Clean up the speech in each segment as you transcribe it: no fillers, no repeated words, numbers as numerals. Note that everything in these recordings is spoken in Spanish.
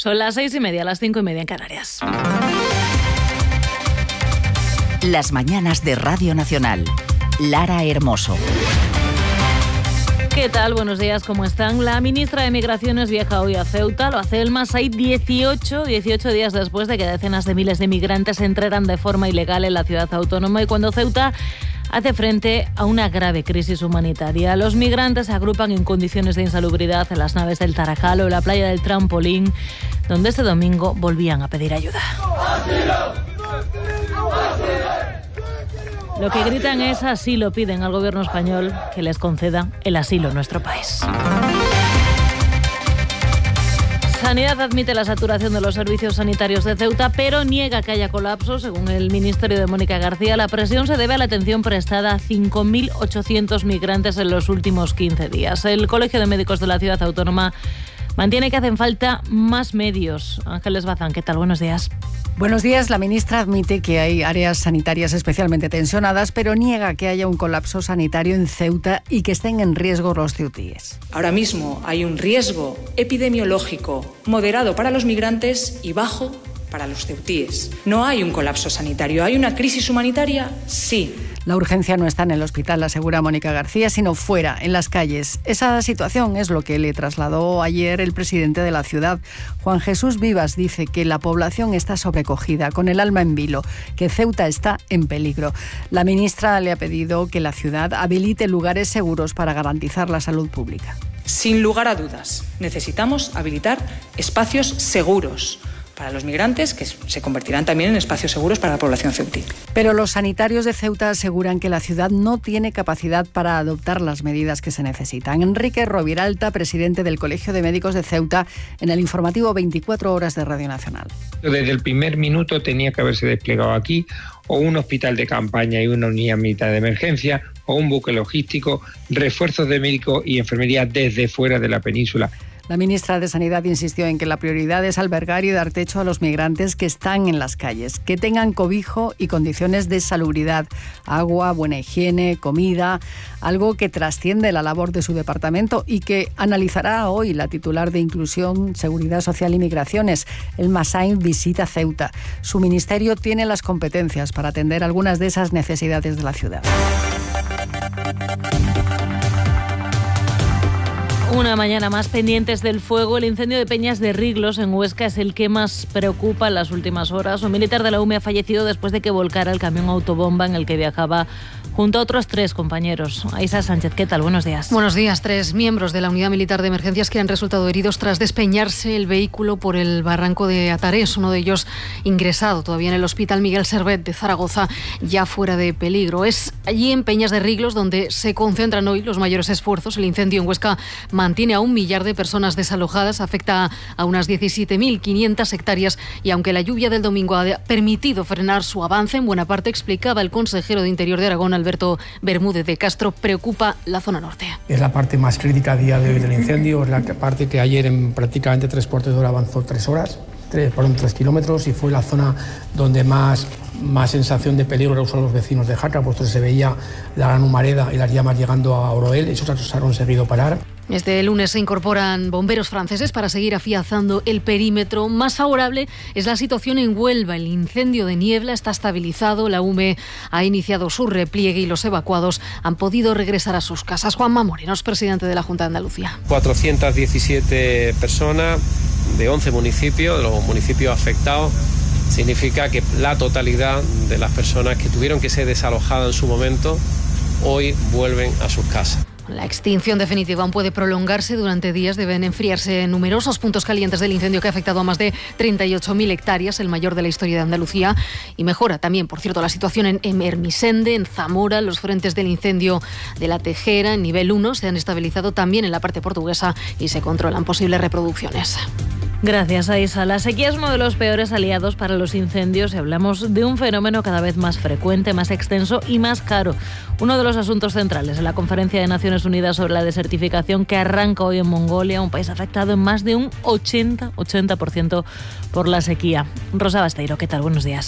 Son las 6:30, las 5:30 en Canarias. Las mañanas de Radio Nacional. Lara Hermoso. ¿Qué tal? Buenos días, ¿cómo están? La ministra de Migraciones viaja hoy a Ceuta, lo hace el Masai 18 días después de que decenas de miles de migrantes entraran de forma ilegal en la ciudad autónoma y cuando Ceuta hace frente a una grave crisis humanitaria. Los migrantes se agrupan en condiciones de insalubridad en las naves del Tarajal o la playa del Trampolín, donde este domingo volvían a pedir ayuda. Lo que gritan es asilo, piden al gobierno español que les conceda el asilo en nuestro país. Sanidad admite la saturación de los servicios sanitarios de Ceuta, pero niega que haya colapso. Según el Ministerio de Mónica García, la presión se debe a la atención prestada a 5.800 migrantes en los últimos 15 días. El Colegio de Médicos de la Ciudad Autónoma mantiene que hacen falta más medios. Ángeles Bazán, ¿qué tal? Buenos días. Buenos días. La ministra admite que hay áreas sanitarias especialmente tensionadas, pero niega que haya un colapso sanitario en Ceuta y que estén en riesgo los ceutíes. Ahora mismo hay un riesgo epidemiológico moderado para los migrantes y bajo para los ceutíes. No hay un colapso sanitario. ¿Hay una crisis humanitaria? Sí. La urgencia no está en el hospital, asegura Mónica García, sino fuera, en las calles. Esa situación es lo que le trasladó ayer el presidente de la ciudad. Juan Jesús Vivas dice que la población está sobrecogida, con el alma en vilo, que Ceuta está en peligro. La ministra le ha pedido que la ciudad habilite lugares seguros para garantizar la salud pública. Sin lugar a dudas, necesitamos habilitar espacios seguros para los migrantes, que se convertirán también en espacios seguros para la población ceutí. Pero los sanitarios de Ceuta aseguran que la ciudad no tiene capacidad para adoptar las medidas que se necesitan. Enrique Roviralta, presidente del Colegio de Médicos de Ceuta, en el informativo 24 horas de Radio Nacional. Desde el primer minuto tenía que haberse desplegado aquí o un hospital de campaña y una unidad militar de emergencia o un buque logístico, refuerzos de médicos y enfermería desde fuera de la península. La ministra de Sanidad insistió en que la prioridad es albergar y dar techo a los migrantes que están en las calles, que tengan cobijo y condiciones de salubridad, agua, buena higiene, comida, algo que trasciende la labor de su departamento y que analizará hoy la titular de Inclusión, Seguridad Social y Migraciones. El Masai visita Ceuta. Su ministerio tiene las competencias para atender algunas de esas necesidades de la ciudad. Una mañana más pendientes del fuego. El incendio de Peñas de Riglos en Huesca es el que más preocupa en las últimas horas. Un militar de la UME ha fallecido después de que volcara el camión autobomba en el que viajaba junto a otros 3 compañeros. Aisa Sánchez, ¿qué tal? Buenos días. Buenos días. 3 miembros de la Unidad Militar de Emergencias que han resultado heridos tras despeñarse el vehículo por el barranco de Atarés. Uno de ellos ingresado todavía en el Hospital Miguel Servet de Zaragoza, ya fuera de peligro. Es allí en Peñas de Riglos donde se concentran hoy los mayores esfuerzos. El incendio en Huesca mantiene a 1 millar de personas desalojadas, afecta a unas 17.500 hectáreas y aunque la lluvia del domingo ha permitido frenar su avance, en buena parte, explicaba el consejero de Interior de Aragón, Alberto Bermúdez de Castro, preocupa la zona norte. Es la parte más crítica a día de hoy del incendio, es la parte que ayer en prácticamente 3 cuartos de hora avanzó 3 horas, 3 kilómetros y fue la zona donde más sensación de peligro usaron los vecinos de Jaca, puesto que se veía la gran humareda y las llamas llegando a Oroel, esos se han conseguido parar. Este lunes se incorporan bomberos franceses para seguir afianzando el perímetro. Más favorable es la situación en Huelva. El incendio de Niebla está estabilizado. La UME ha iniciado su repliegue y los evacuados han podido regresar a sus casas. Juanma Moreno es presidente de la Junta de Andalucía. 417 personas de 11 municipios, de los municipios afectados. Significa que la totalidad de las personas que tuvieron que ser desalojadas en su momento hoy vuelven a sus casas. La extinción definitiva aún puede prolongarse durante días. Deben enfriarse numerosos puntos calientes del incendio que ha afectado a más de 38.000 hectáreas, el mayor de la historia de Andalucía. Y mejora también, por cierto, la situación en Hermisende, en Zamora. Los frentes del incendio de la Tejera, en nivel 1, se han estabilizado también en la parte portuguesa y se controlan posibles reproducciones. Gracias, Aisa. La sequía es uno de los peores aliados para los incendios y hablamos de un fenómeno cada vez más frecuente, más extenso y más caro. Uno de los asuntos centrales en la Conferencia de Naciones Unidas sobre la desertificación que arranca hoy en Mongolia, un país afectado en más de un 80% por la sequía. Rosa Basteiro, ¿qué tal? Buenos días.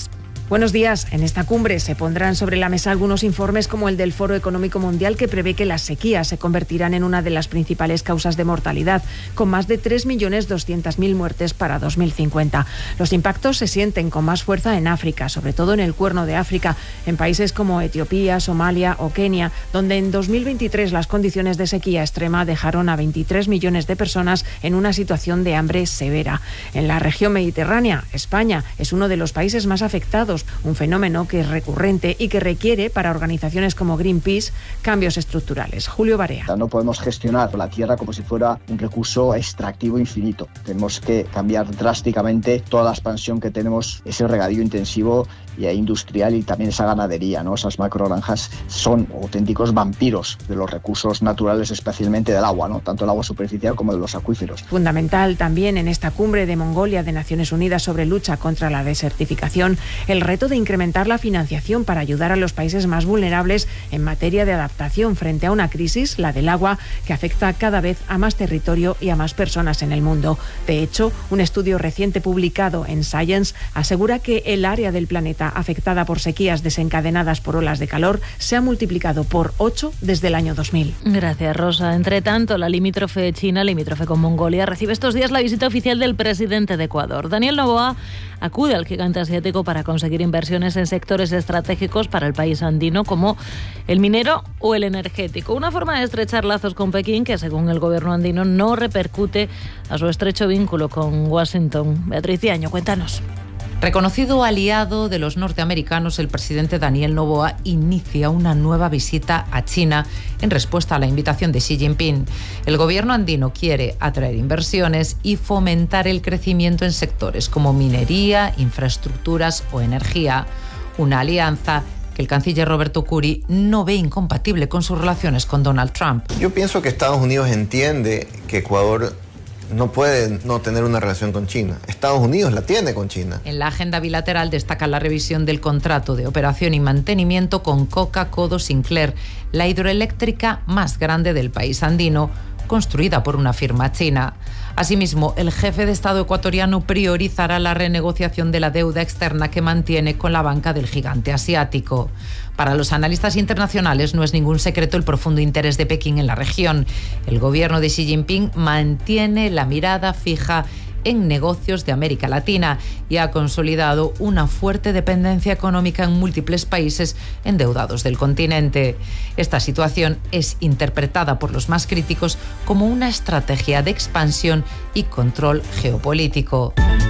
Buenos días. En esta cumbre se pondrán sobre la mesa algunos informes como el del Foro Económico Mundial, que prevé que las sequías se convertirán en una de las principales causas de mortalidad, con más de 3.200.000 muertes para 2050. Los impactos se sienten con más fuerza en África, sobre todo en el Cuerno de África, en países como Etiopía, Somalia o Kenia, donde en 2023 las condiciones de sequía extrema dejaron a 23 millones de personas en una situación de hambre severa. En la región mediterránea, España es uno de los países más afectados, un fenómeno que es recurrente y que requiere para organizaciones como Greenpeace cambios estructurales. Julio Barea. No podemos gestionar la tierra como si fuera un recurso extractivo infinito. Tenemos que cambiar drásticamente toda la expansión que tenemos, ese regadío intensivo y industrial, y también esa ganadería, ¿no? Esas macrogranjas son auténticos vampiros de los recursos naturales, especialmente del agua, ¿no? Tanto el agua superficial como de los acuíferos. Fundamental también en esta cumbre de Mongolia de Naciones Unidas sobre lucha contra la desertificación, el reto de incrementar la financiación para ayudar a los países más vulnerables en materia de adaptación frente a una crisis, la del agua, que afecta cada vez a más territorio y a más personas en el mundo. De hecho, un estudio reciente publicado en Science asegura que el área del planeta afectada por sequías desencadenadas por olas de calor se ha multiplicado por 8 desde el año 2000. Gracias, Rosa. Entre tanto, la limítrofe de China, limítrofe con Mongolia, recibe estos días la visita oficial del presidente de Ecuador. Daniel Noboa acude al gigante asiático para conseguir inversiones en sectores estratégicos para el país andino, como el minero o el energético. Una forma de estrechar lazos con Pekín que, según el gobierno andino, no repercute a su estrecho vínculo con Washington. Beatriz Diaño, cuéntanos. Reconocido aliado de los norteamericanos, el presidente Daniel Noboa inicia una nueva visita a China en respuesta a la invitación de Xi Jinping. El gobierno andino quiere atraer inversiones y fomentar el crecimiento en sectores como minería, infraestructuras o energía. Una alianza que el canciller Roberto Curi no ve incompatible con sus relaciones con Donald Trump. Yo pienso que Estados Unidos entiende que Ecuador no puede no tener una relación con China. Estados Unidos la tiene con China. En la agenda bilateral destaca la revisión del contrato de operación y mantenimiento con Coca-Codo Sinclair, la hidroeléctrica más grande del país andino, construida por una firma china. Asimismo, el jefe de Estado ecuatoriano priorizará la renegociación de la deuda externa que mantiene con la banca del gigante asiático. Para los analistas internacionales no es ningún secreto el profundo interés de Pekín en la región. El gobierno de Xi Jinping mantiene la mirada fija en negocios de América Latina y ha consolidado una fuerte dependencia económica en múltiples países endeudados del continente. Esta situación es interpretada por los más críticos como una estrategia de expansión y control geopolítico.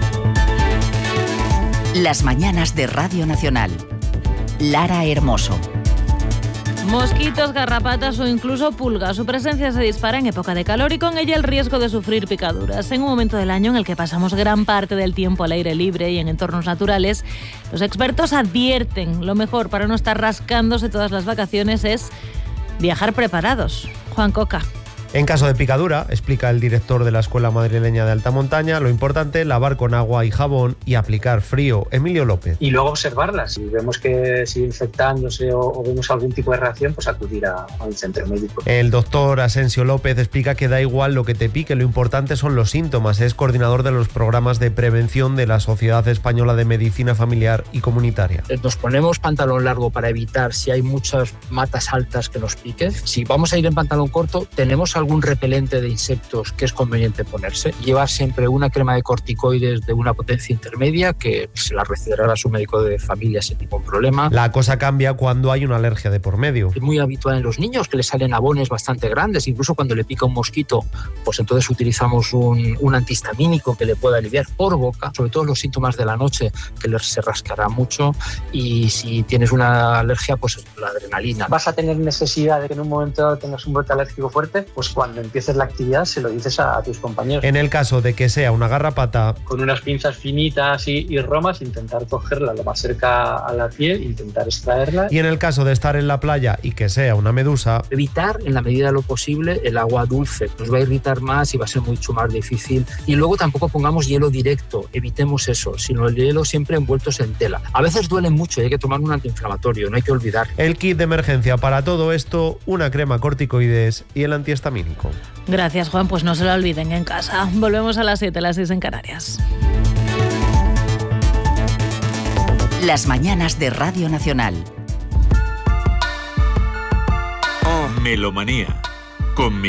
Las mañanas de Radio Nacional. Lara Hermoso. Mosquitos, garrapatas o incluso pulgas. Su presencia se dispara en época de calor y con ella el riesgo de sufrir picaduras. En un momento del año en el que pasamos gran parte del tiempo al aire libre y en entornos naturales, los expertos advierten: lo mejor para no estar rascándose todas las vacaciones es viajar preparados. Juan Coca. En caso de picadura, explica el director de la Escuela Madrileña de Alta Montaña, lo importante es lavar con agua y jabón y aplicar frío. Emilio López. Y luego observarlas. Si vemos que sigue infectándose o vemos algún tipo de reacción, pues acudir a un centro médico. El doctor Asensio López explica que da igual lo que te pique, lo importante son los síntomas. Es coordinador de los programas de prevención de la Sociedad Española de Medicina Familiar y Comunitaria. Nos ponemos pantalón largo para evitar, si hay muchas matas altas, que nos piquen. Si vamos a ir en pantalón corto, tenemos algún repelente de insectos que es conveniente ponerse. Llevar siempre una crema de corticoides de una potencia intermedia, que se la recetará a su médico de familia sin ningún problema. La cosa cambia cuando hay una alergia de por medio. Es muy habitual en los niños que les salen abones bastante grandes, incluso cuando le pica un mosquito, pues entonces utilizamos un antihistamínico que le pueda aliviar por boca, sobre todo los síntomas de la noche, que se rascará mucho, y si tienes una alergia, pues la adrenalina. ¿Vas a tener necesidad de que en un momento dado tengas un brote alérgico fuerte? Pues cuando empieces la actividad se lo dices a tus compañeros. En el caso de que sea una garrapata, con unas pinzas finitas y romas, intentar cogerla lo más cerca a la piel, intentar extraerla. Y en el caso de estar en la playa y que sea una medusa, evitar en la medida de lo posible el agua dulce. Nos va a irritar más y va a ser mucho más difícil. Y luego tampoco pongamos hielo directo, evitemos eso, sino el hielo siempre envueltos en tela. A veces duele mucho y hay que tomar un antiinflamatorio, no hay que olvidar. El kit de emergencia para todo esto, una crema corticoides y el antihistamínico. Gracias, Juan, pues no se lo olviden en casa. Volvemos a las 7, las 6 en Canarias. Las mañanas de Radio Nacional. Melomanía con